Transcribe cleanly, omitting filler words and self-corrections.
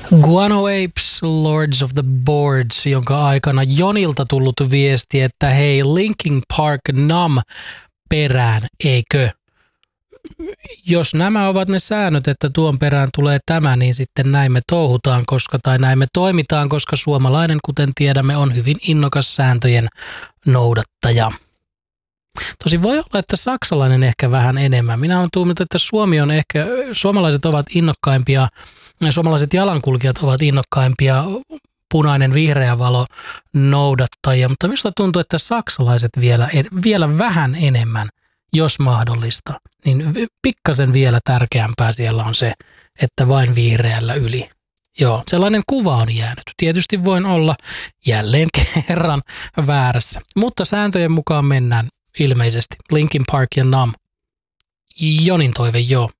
Guano Apes, Lords of the Boards, jonka aikana Jonilta tullut viesti, että hei, Linkin Park Numb perään, eikö? Jos nämä ovat ne säännöt, että tuon perään tulee tämä, niin sitten näin me touhutaan, näin me toimitaan, koska suomalainen, kuten tiedämme, on hyvin innokas sääntöjen noudattaja. Tosi voi olla, että saksalainen ehkä vähän enemmän. Minä olen tuuminut, että suomalaiset ovat innokkaimpia, suomalaiset jalankulkijat ovat innokkaimpia punainen vihreä valo noudattajia, mutta minusta tuntuu, että saksalaiset vielä vähän enemmän, jos mahdollista, niin pikkasen vielä tärkeämpää siellä on se, että vain vihreällä yli. Joo, sellainen kuva on jäänyt. Tietysti voin olla jälleen kerran väärässä, mutta sääntöjen mukaan mennään ilmeisesti. Linkin Park ja Numb. Jonin toive, joo.